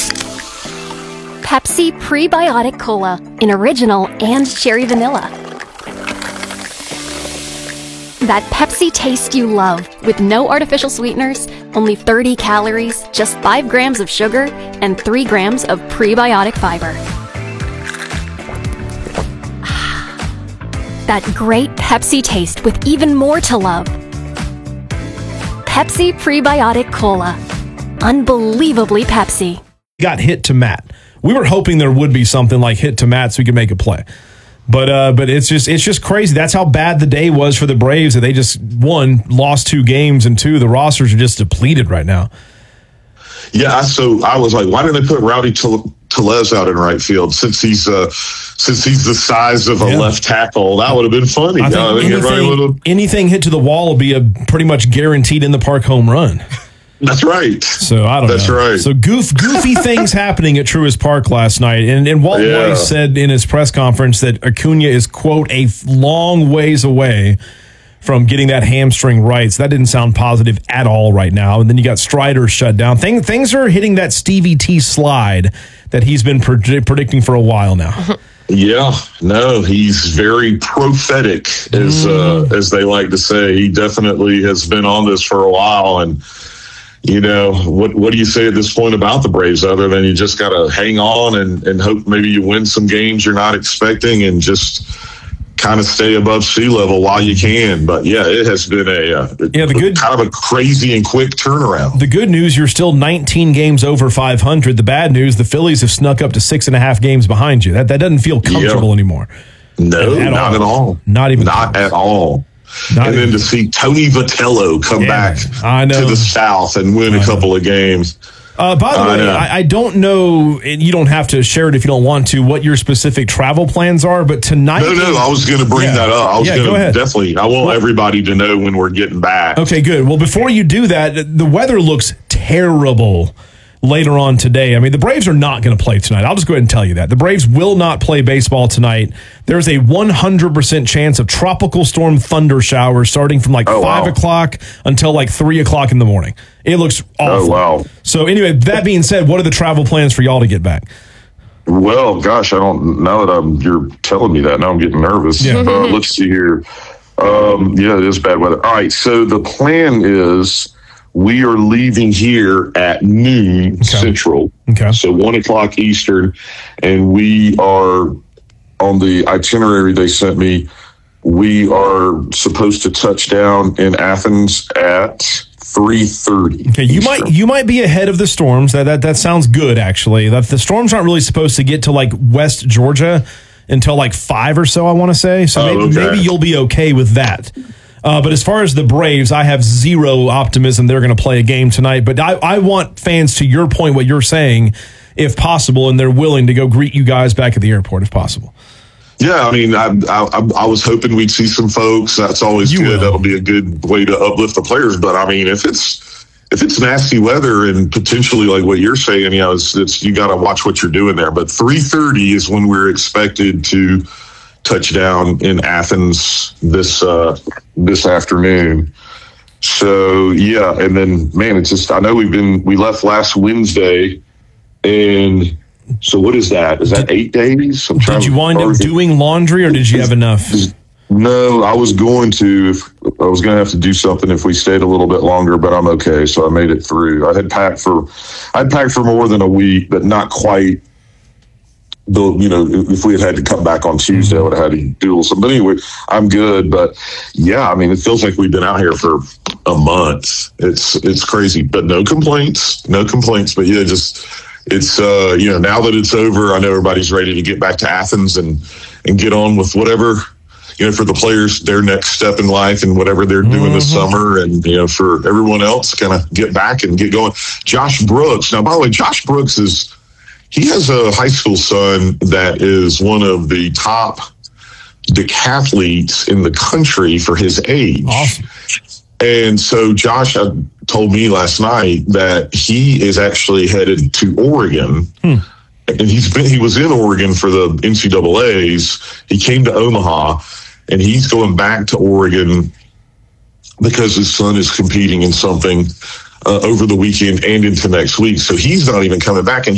Pepsi Prebiotic Cola in original and cherry vanilla. That Pepsi taste you love with no artificial sweeteners, only 30 calories, just 5 grams of sugar, and 3 grams of prebiotic fiber. That great Pepsi taste with even more to love. Pepsi Prebiotic Cola. Unbelievably Pepsi. Got hit to Matt. We were hoping there would be something like hit to Matt so we could make a play. But it's just crazy. That's how bad the day was for the Braves, that they just, one, lost 2 games, and 2, the rosters are just depleted right now. Yeah, so I was like, why didn't they put Rowdy Tellez out in right field since he's the size of a left tackle? That would have been funny. I think anything hit to the wall will be a pretty much guaranteed in the park home run. That's right. So I don't know. That's right. So goofy things happening at Truist Park last night. And Walt Weiss said in his press conference that Acuna is, quote, a long ways away from getting that hamstring right. So that didn't sound positive at all right now. And then you got Strider shut down. Things are hitting that Stevie T slide that he's been predicting for a while now. Yeah, no, he's very prophetic, as they like to say. He definitely has been on this for a while. And you know, what do you say at this point about the Braves other than you just got to hang on and hope maybe you win some games you're not expecting and just kind of stay above sea level while you can. But yeah, it has been kind of a crazy and quick turnaround. The good news, you're still 19 games over 500. The bad news, the Phillies have snuck up to 6.5 games behind you. That doesn't feel comfortable anymore. No, not at all. Not even not close. At all. And then to see Tony Vitello come back to the South and win a couple of games. By the way, I don't know, and you don't have to share it if you don't want to, what your specific travel plans are, but tonight... No, I was going to bring that up. I was going to definitely... I want everybody to know when we're getting back. Okay, good. Well, before you do that, the weather looks terrible later on today. I mean, the Braves are not going to play tonight. I'll just go ahead and tell you that. The Braves will not play baseball tonight. There's a 100% chance of tropical storm thunder showers starting from 5 o'clock until 3 o'clock in the morning. It looks awful. Oh, wow. So anyway, that being said, what are the travel plans for y'all to get back? Well, gosh, I don't, now that you're telling me that, now I'm getting nervous. Yeah. Let's see here. It is bad weather. All right, so the plan is we are leaving here at noon Central. Okay. So 1 o'clock Eastern, and we are on the itinerary they sent me. We are supposed to touch down in Athens at 3:30. Okay, you might be ahead of the storms. That sounds good, actually. The storms aren't really supposed to get to West Georgia until 5 or so, I want to say. So maybe you'll be okay with that. But as far as the Braves, I have zero optimism they're going to play a game tonight. But I want fans, to your point, what you're saying, if possible, and they're willing to go greet you guys back at the airport if possible. Yeah, I mean, I was hoping we'd see some folks. That's always good. That'll be a good way to uplift the players. But I mean, if it's nasty weather and potentially like what you're saying, it's you got to watch what you're doing there. But 3:30 is when we're expected to touch down in Athens this afternoon. So yeah, and then man, it's just I know we left last Wednesday, and so what is that? Is that 8 days? Did you wind up doing laundry, or did you have enough? No, I was going to have to do something if we stayed a little bit longer, but I'm okay. So I made it through. I'd packed for more than a week, but not quite. If we had to come back on Tuesday, I would have had to do something. But anyway, I'm good. But yeah, I mean, it feels like we've been out here for a month. It's crazy, but no complaints. But yeah, it's now that it's over, I know everybody's ready to get back to Athens and get on with whatever, for the players, their next step in life and whatever they're doing this summer. And, for everyone else, kind of get back and get going. Josh Brooks. Now, by the way, Josh Brooks he has a high school son that is one of the top decathletes in the country for his age. Awesome. And so Josh told me last night that he is actually headed to Oregon. And he was in Oregon for the NCAAs. He came to Omaha, and he's going back to Oregon because his son is competing in something over the weekend and into next week. So he's not even coming back. And